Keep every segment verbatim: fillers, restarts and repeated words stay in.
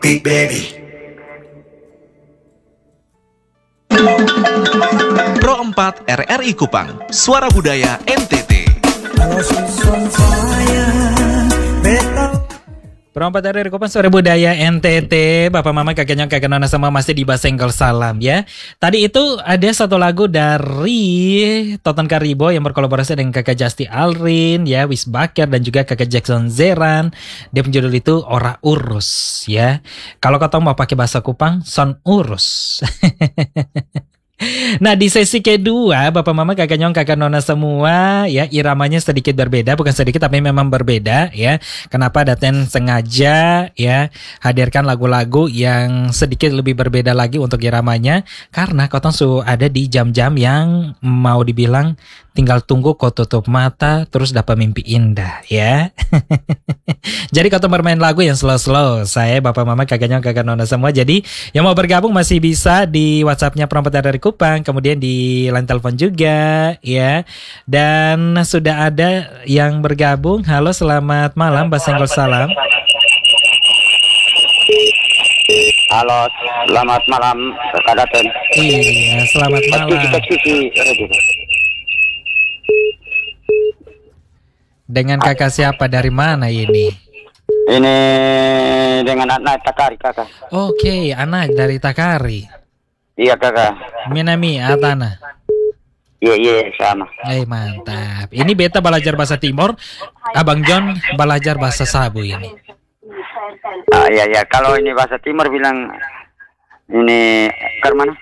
Big Baby. Pro empat R R I Kupang, Suara Budaya N T T. Pro empat R R I Kupang, Suara Budaya N T T. Bapak mama kakek nyong kakek nona semua masih di Basenggol Salam ya. Tadi itu ada satu lagu dari Toton Karibo yang berkolaborasi dengan kakak Justi Alrin ya, Wis Bakar dan juga kakak Jackson Zeran. Dia penjudul itu Ora Urus ya. Kalau kau mau pakai bahasa Kupang, son urus. Nah di sesi kedua Bapak Mama kakak nyong kakak nona semua ya, iramanya sedikit berbeda, bukan sedikit tapi memang berbeda ya. Kenapa Daten sengaja ya hadirkan lagu-lagu yang sedikit lebih berbeda lagi untuk iramanya, karena Kotong su ada di jam-jam yang mau dibilang tinggal tunggu kau tutup mata terus dapat mimpi indah ya. Jadi Kotong bermain lagu yang slow-slow. Saya Bapak Mama kakak nyong kakak nona semua. Jadi yang mau bergabung masih bisa di WhatsAppnya Perempat dari Kupang, kemudian di line telepon juga ya. Dan sudah ada yang bergabung. Halo, selamat malam Basenggol Salam. Halo, selamat malam Kak Daten. Iya, selamat malam. Dengan kakak siapa, dari mana ini? Ini dengan anak Takari kakak. Oke, anak dari Takari. Iya kakak. Minami Atana. Iya iya sama. Eh mantap. Ini beta belajar bahasa Timur, Abang John belajar bahasa Sabu ini. Ah iya iya, kalau ini bahasa Timur bilang ini ke mana?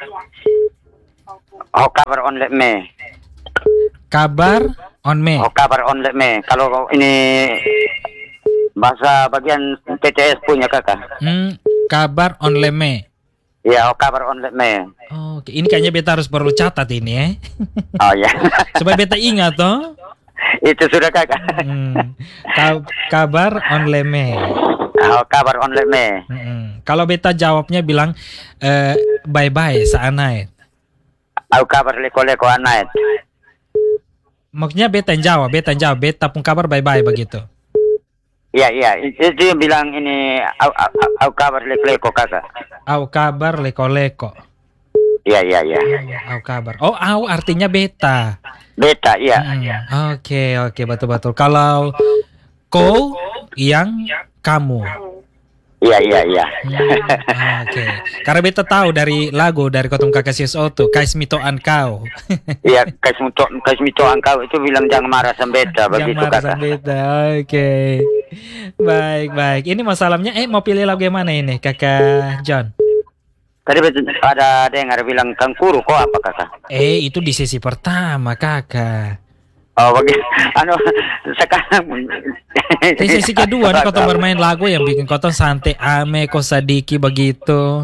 Oh kabar on let me. Kabar on me. Oh kabar on let me. Kalau ini bahasa bagian T T S punya kakak. Hmm, kabar on leme. Iya, oh kabar on let me. Oke, ini kayaknya beta harus perlu catat ini ya. Oh iya. Supaya beta ingat toh. Itu sudah kakak. Hmm. Ka- kabar on leme. Oh kabar on let me. Hmm. Kalau beta jawabnya bilang eh, bye bye saanait. Oh kabar leko-leko anait. Maksudnya beta yang jawab, beta yang jawab, beta pun kabar bye bye begitu. Iya iya, itu yang bilang ini au, au, au kabar leko-leko kakak. Au kabar leko-leko. Iya iya iya. Au kabar. Oh, au artinya beta. Beta iya. Hmm. Oke oke betul-betul. Kalau kau yang kamu. Iya iya iya. Hmm, Oke. Karena beta tahu dari lagu dari Kotong Kakasius Oto, Kais Mitoan Kau. Iya, kasmito kasmito angkau itu bilang jangan marah sama beta begitu Jangan marah kakak. sama beta. Oke. Baik baik. Ini masalahnya eh mau pilih lagu yang mana ini Kakak John? Tadi betul ada dengar bilang kangkuru kok apa kakak? Eh itu di sesi pertama Kakak. Oh begitu. Anu sekarang Di sesi kedua nih Kotong bermain lagu yang bikin Kotong santai ame kosadiki begitu.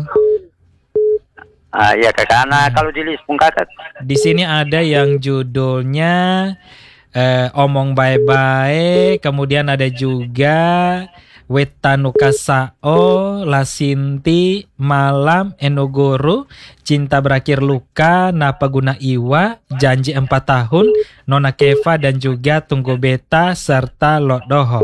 Ah iya kakak. Nah kalau di list pun kakak. Di sini ada yang judulnya eh, Omong Bye-Bye, kemudian ada juga Wetanukasao, Lasinti, Malam, Enogoro, Cinta Berakhir Luka, Napa Guna Iwa, Janji Empat Tahun, Nona Keva dan juga Tunggu Beta serta Lodoho.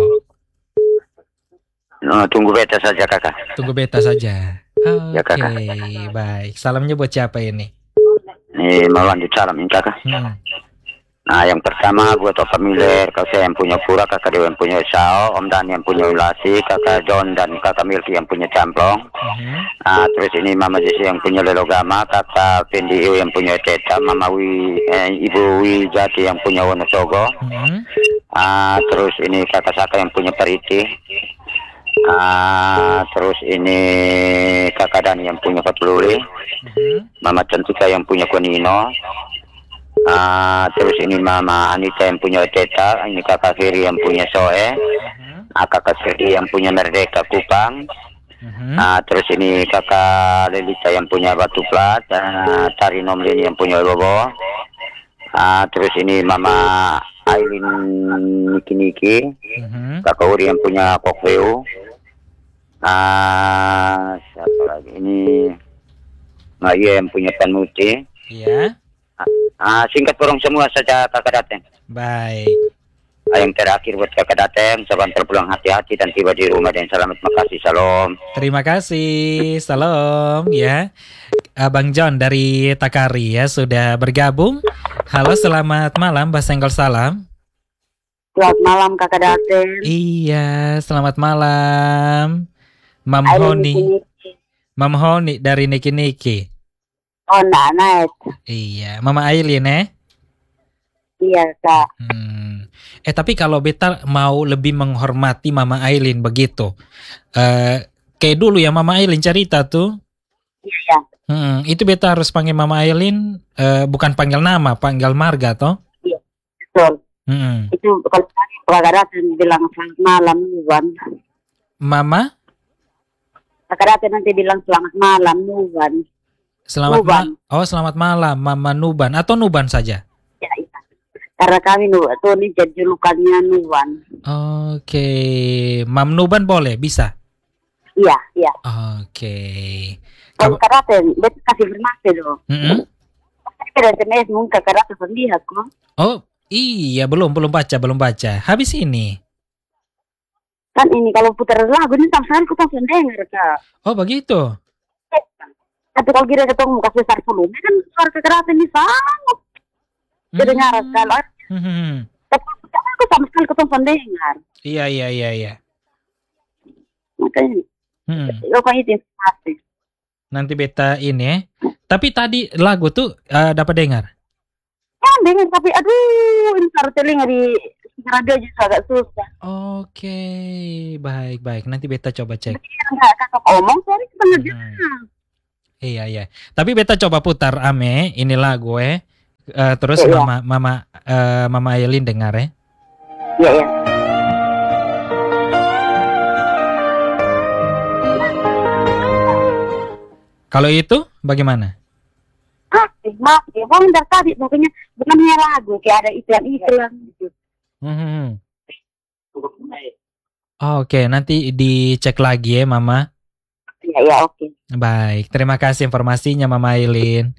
No, tunggu beta saja kakak. Tunggu Beta saja. Oke, Ya, Kakak. baik. Salamnya buat siapa ini? Ini mau lanjut salam ini kakak. Hmm. Nah yang pertama buat familiar, kakak saya yang punya pura, kakak Dewa yang punya Sao, Om Dan yang punya Ulasi, kakak John dan kakak Milky yang punya Camplong. Mhm. Nah terus ini Mama Jesse yang punya Lelogama, kakak Pendio yang punya Teta, Mama Wi, eh, Ibu Wi Jati yang punya Wonosogo. Mhm. Ah terus ini kakak Saka yang punya Periti. Ah terus ini kakak Dani yang punya Patuluri, Mhm. Mama Cantika yang punya Konino. Ah terus ini Mama Anita yang punya Teta, ini kakak Firi yang punya Soe, Mhm. ah, kakak Seri yang punya Merdeka Kupang. Mhm. Ah terus ini kakak Lelita yang punya Batu Plat, ah, Tari Nomlin yang punya Bobo. Ah terus ini Mama Aileen Niki Niki, Mhm. kakak Uri yang punya Kokweu. Ah siapa lagi ini Maya yang punya Panuti. Iya. Ah singkat kurang semua saja kakak Daten. Baik. yang terakhir buat kakak Daten, saban terpulang hati-hati dan tiba di rumah dan selamat. Makasih, salam. Terima kasih. Salam ya. Abang John dari Takari ya sudah bergabung. Halo, selamat malam, Mbak Senggol Salam. Selamat malam kakak Daten. Iya, selamat malam. Mam Aileen Honi. Niki. Mam Honi dari Niki Niki. Oh nak naik. Iya, Mama Aileen eh. Iya kak. Hmm. Eh tapi kalau beta mau lebih menghormati Mama Aileen begitu. Eh kayak dulu ya Mama Aileen cerita tuh. Iya. Hmm, itu beta harus panggil Mama Aileen eh, bukan panggil nama, panggil marga toh. Iya. Betul. Hmm. Itu kalau kakak Daten bilang selamat malam Nuban. Mama, Kakak Daten nanti bilang selamat malam Nuban. selamat Nuban. ma- Oh, selamat malam Mama Nuban atau Nuban saja. Ya, iya. Karena kami nu tuh ini jadi julukannya Nuban. Oke, Mam Nuban boleh, bisa. Iya, iya. Oke. Kalau Kamu- kakak Daten, beta kasih informasi dong. Mm-mm. Ada S M S mungkin kakak Daten sendiri kok. Oh, iya belum belum baca belum baca. Habis ini. Kan ini kalau putar lagu ini sama sekali kita langsung dengar kak. Oh, begitu. Tapi kalau kira ketemu kasih besar volume kan suara kakak Daten ini sangat kedengaran Hmm. kalau Hmm. tapi aku sama sekali ketemu pendengar. Iya iya iya iya. Makanya Hmm. yo kan itu informasi. Nanti beta ini ya. Tapi tadi lagu tuh eh, dapat dengar. Kan dengar tapi aduh ini taruh telinga di radio juga agak susah. Oke, baik baik. Nanti beta coba cek. Enggak kakak omong sorry sebenarnya. Hmm. Iya iya. Tapi beta coba putar Ame ini lagu eh. Eh, terus Iya, iya. mama mama eh, Mama Aileen dengar ya. Iya iya. Kalau itu bagaimana? Masih masih. Bang dari tadi pokoknya bukan hanya lagu kayak ada iklan-iklan gitu. Hmm. Oke, nanti dicek lagi ya Mama. Iya iya oke. Baik, terima kasih informasinya Mama Aileen.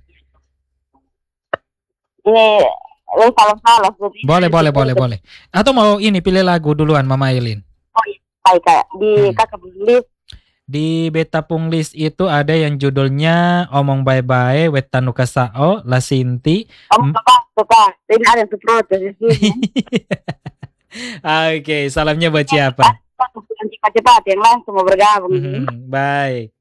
Ini ini salah salah. Boleh boleh boleh boleh. Atau mau ini pilih lagu duluan Mama Aileen. Oh iya. Baik kak di Hmm. kakak list. Di Beta Pung List itu ada yang judulnya Omong Bye-Bye Wetanu Kasao La Sinti. Kamu Hmm. kakak kakak. Ini ada yang protes di sini. Oke, salamnya buat siapa? Cepat-cepat yang lain semua bergabung. Mhm, baik.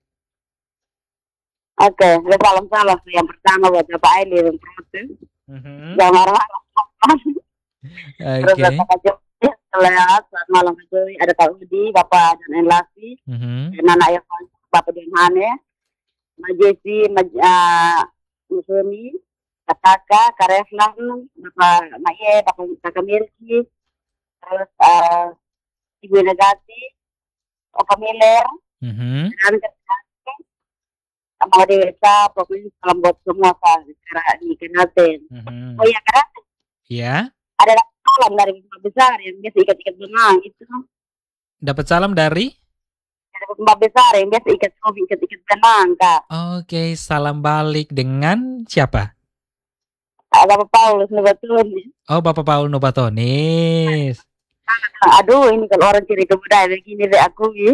Oke, salam-salam. Yang pertama buat Bapak Aili yang protes. Mhm, Jangan marah-marah. Terus Oke. Bapak Jokowi, selamat selamat malam Kak Jokowi. Ada Kak Udi, Bapak dan Enlasi, Mhm, dan anak yang Bapak dan Hane, Mbak Jesi, Mbak uh, Musumi, Kak Taka, Kak Reflan, Bapak Maye, Bapak Kakak Milki, terus uh, Ibu Negati, Opa Miller, mhm. dan Kak sama desa, pokoknya salam buat semua Kak, sekarang di Kenaten. Mhm. Oh iya, karena Ya, ada salam dari Mbak Besar yang biasa ikat-ikat benang itu. dapat salam dari? Dari Mbak Besar yang biasa ikat kopi, ikat-ikat benang Kak. Oke, salam balik dengan siapa? Ada Bapak Paulus Nubatun. Oh, Bapak Paul Nopatonis. Aduh, ini kalau orang cerita budaya begini deh aku ya.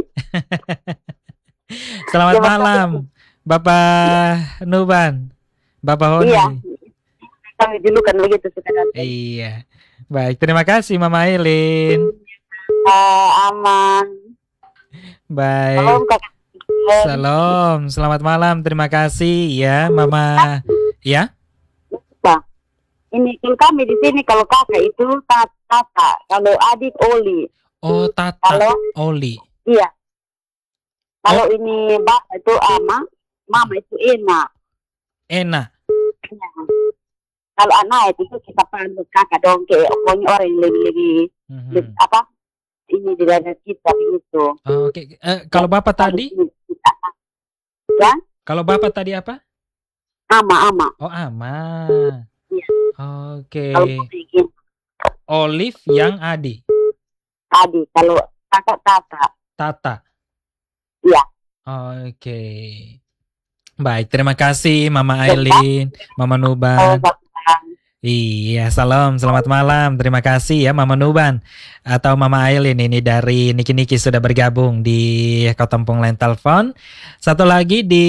Selamat Ya, Bapak. malam, Bapak Nuban. Bapak Honi. Iya. Kami dulu kan begitu sekarang. Iya. Baik, terima kasih Mama Aileen. Uh, aman. Baik. Salam Kakak. Salam, selamat malam. Terima kasih ya, Mama. Ya, Pak, ini kalau kami di sini kalau kakak itu Tata, kalau adik Oli. oh Tata Kalau Oli. iya. Kalau ini Mbak itu Ama, Mama itu Ena. Enak. Ya. Kalau anak itu kita panggil kakak dong, kayak pokoknya orang yang lebih-lebih Mhm. apa ini di daerah kita begitu. Oke, eh, kalau Bapak tadi, Ya, kalau Bapak tadi apa? ama ama. Oh, Ama. Iya. Oke. Kalau begini Olive yang Adi. tadi, kalau kakak kakak, Tata. Iya. Oke. Baik, terima kasih Mama Aileen, Mama kalau Nuban. kakak, Iya, salam, selamat malam. Terima kasih ya Mama Nuban atau Mama Ailin ini dari Niki Niki sudah bergabung di Kotempung Line Telepon. Satu lagi di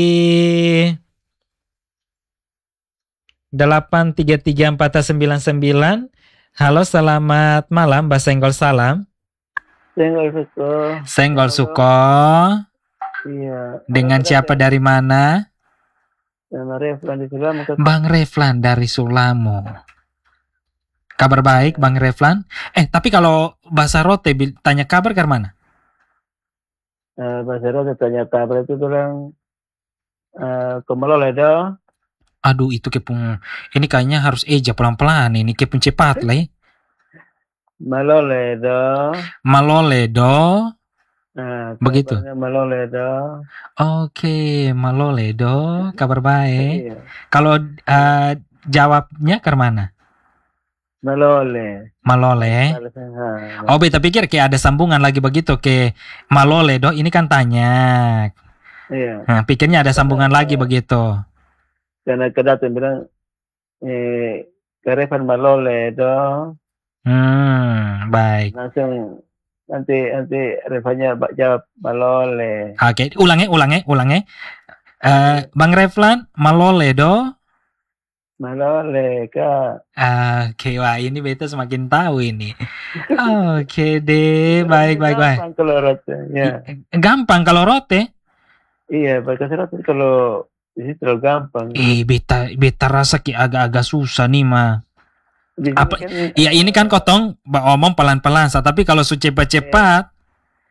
delapan tiga tiga empat sembilan sembilan. Halo, selamat malam, Mbak Senggol salam. Senggol Suko. Senggol Suko. Iya. Dengan siapa dari mana? Nama Reflan di Sulamo. Bang Reflan dari Sulamo. Kabar baik Bang Reflan. Eh tapi kalau bahasa rote tanya kabar ke mana? Uh, bahasa rote tanya kabar itu bilang uh, kemalole do. Aduh itu kepung. Ini kayaknya harus eja pelan-pelan ini kepung cepat lah. Malole do. Malole do. Nah, begitu. Malole do. Oke, malole do, kabar baik. Iya. Kalau uh, jawabnya ke mana? Malole. Malole. Oh, beta pikir kayak ada sambungan lagi begitu ke malole do. Ini kan tanya. Iya. Nah, pikirnya ada sambungan karena, lagi begitu. Karena kedatang bilang eh Karefan malole do. Hmm, baik. Langsung nanti nanti Revanya jawab malole. Oke, okay. ulangi ulangi ulangi. Uh, Bang Reflan malole do. Malole kak. Ah, oke, okay, wah ini beta semakin tahu ini. Oke okay, deh, baik baik baik. Gampang kalau rote, ya. Gampang kalau rote. Iya, bahasa rote kalau di situ terlalu gampang. Eh, beta beta rasa kayak agak-agak susah nih mah. Apa? Kan, ya ini kan kotong omong pelan-pelan, tapi kalau su cepat-cepat. Ya.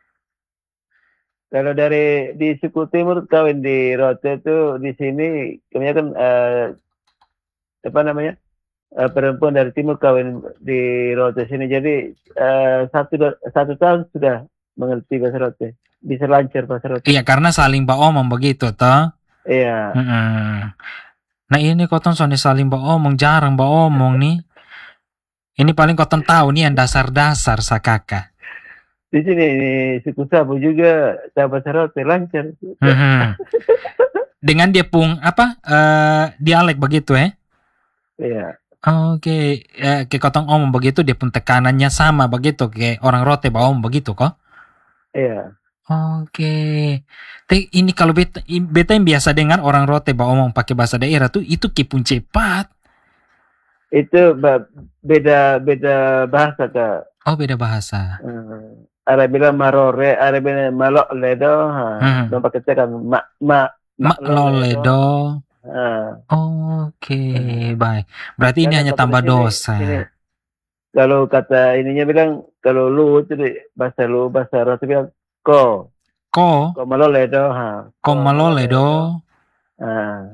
Kalau dari di suku timur kawin di rote itu di sini kebanyakan uh, apa namanya uh, perempuan dari timur kawin di rote sini. Jadi uh, satu satu tahun sudah mengerti bahasa rote, bisa lancar bahasa rote. Iya karena saling omong begitu toh. Iya. Mm-hmm. Nah ini kotong soalnya saling omong jarang omong nih. Ini paling kotong tahu nih yang dasar-dasar sakaka. Di sini ini suku Sabu juga bahasa rote lancar. Mm-hmm. Dengan dia pung apa uh, dialek begitu eh? Iya. Oke, okay. eh, kayak kotong omong begitu dia pun tekanannya sama begitu kayak orang rote omong begitu kok? Iya. Oke. Okay. Ini kalau beta, beta yang biasa dengar orang rote omong pakai bahasa daerah tuh itu kipun cepat. Itu beda beda bahasa kak. Oh beda bahasa. Hmm. Ada bilang marore, ada bilang malok ledo. Hmm. Dong pakai tekan mak mak mak loledo. Hmm. Oke, okay. hmm. baik. Berarti ini hanya tambah sini, dosa. Ini. Kalau kata ininya bilang kalau lu itu bahasa lu bahasa rote bilang ko. Ko. Ko maloledo. Ha. Ko maloledo. Ah.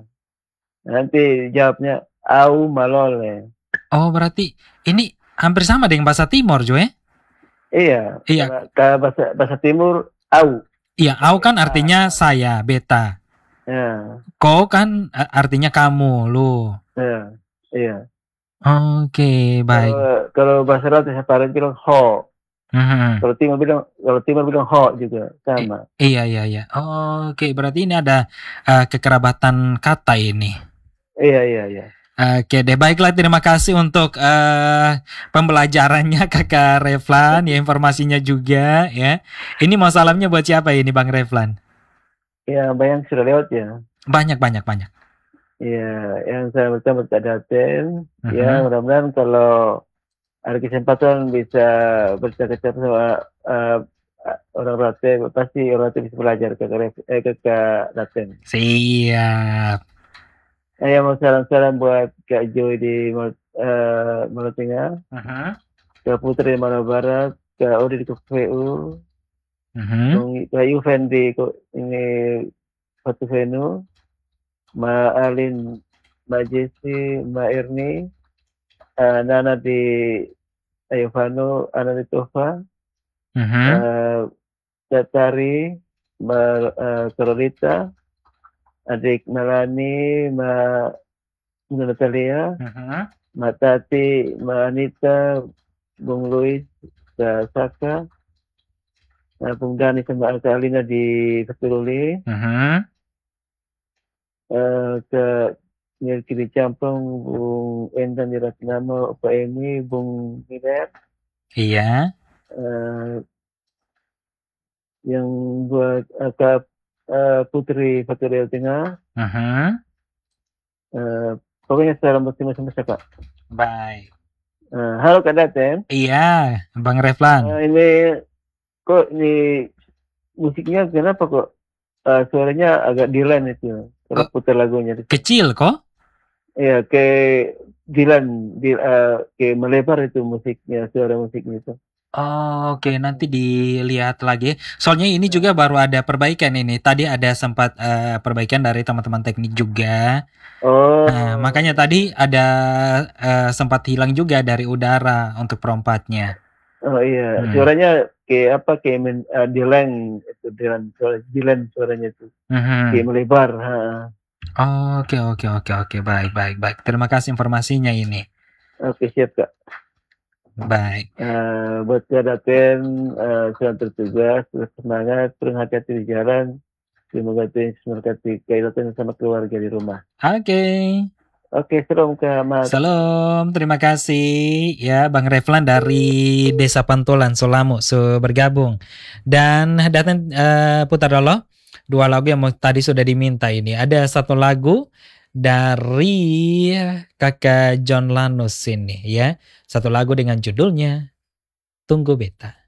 Nanti jawabnya au malole. Oh berarti ini hampir sama dengan bahasa Timur Jo eh? Iya. Iya. Kalau bahasa bahasa Timur au. Iya au kan artinya ah. saya beta. Ya. Ko kan artinya kamu lu. Ya. Iya. Oke okay, baik. Kalau, kalau bahasa rote separan bilang ho. Mm-hmm. Kalau Timur bilang kalau Timur bilang ho juga sama. I, iya iya iya. Oh, Oke okay. berarti ini ada uh, kekerabatan kata ini. Iya iya iya. Oke deh, baiklah terima kasih untuk uh, pembelajarannya Kakak Reflan, ya informasinya juga ya. Ini mau salamnya buat siapa ini Bang Reflan? Ya banyak sudah lewat ya. Banyak banyak banyak. Ya yang saya bertemu Kak Daten, uh-huh. ya mudah-mudahan kalau ada kesempatan bisa bercakap sama uh, orang Rote, pasti orang Rote bisa belajar ke eh, ke Kak Daten. Siap. Saya mau salam-salam buat Kak Joy di uh, Maluku Tengah, uh-huh. Kak Putri di Maluku Barat, Kak Odi di K P U, uh-huh. Kak Yuven di ini Fatu Venu, Mbak Alin, Mbak Jesse, Mbak Irni, uh, Nana di Ayovano, Ana di Tova, uh-huh. uh, Tatari, Mbak uh, Carolita, adik Melani, Mbak Natalia, uh-huh. Mbak Tati, Mbak Anita, Bung Louis, Kak Saka, Bung Dani sama Kak Alina di Ketululi, uh-huh. uh, ke Nyer Kiri Campong, Bung Endan di Ratnama, Pak Emi, Bung Miller. Iya. Uh, yang buat uh, Kak uh, Putri Fatorial Tengah. Uh-huh. Uh, pokoknya secara masing-masing Kak. Baik. Uh, halo Kak Daten. Iya, Bang Reflan. Uh, ini kok ini musiknya kenapa kok uh, suaranya agak Dylan itu kalau oh, putar lagunya. Kecil kok? Iya, kayak Dylan, di, uh, kayak melebar itu musiknya, suara musiknya itu. Oh, oke, okay. Nanti dilihat lagi. Soalnya ini juga baru ada perbaikan ini. Tadi ada sempat uh, perbaikan dari teman-teman teknik juga. Oh. Nah, makanya tadi ada uh, sempat hilang juga dari udara untuk perompatnya. Oh iya, hmm. Suaranya kayak apa? Kayak men, uh, Dylan itu Dylan suara Dylan suaranya itu. Hmm. Kayak melebar. Oke, oke, oke, oke. Baik, baik, baik. Terima kasih informasinya ini. Oke, siap Kak. Baik. Uh, buat Kak Daten, uh, selamat bertugas, semangat, terus hati-hati di jalan. Semoga Tuhan memberkati Kak Daten sama keluarga di rumah. Oke. Okay. Oke, salam Kak Mat. Salam, terima kasih ya Bang Reflan dari Desa Pantulan, Solamu, so bergabung. Dan Daten uh, putar dulu dua lagu yang tadi sudah diminta ini. Ada satu lagu dari kakak John Lanus ini ya. Satu lagu dengan judulnya Tunggu Beta.